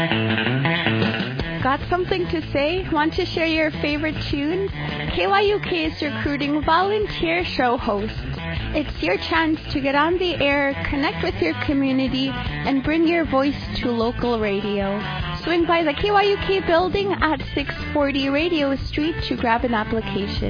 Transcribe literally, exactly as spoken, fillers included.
Got something to say? Want to share your favorite tunes? K Y U K is recruiting volunteer show hosts. It's your chance to get on the air, connect with your community, and bring your voice to local radio. Swing by the K Y U K building at six forty Radio Street to grab an application.